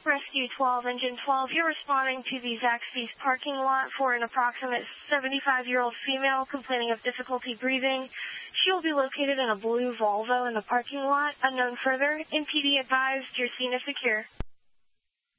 Rescue 12, Engine 12, you're responding to the Zaxby's parking lot for an approximate 75-year-old female complaining of difficulty breathing. She will be located in a blue Volvo in the parking lot. Unknown further. MPD advised your scene is secure.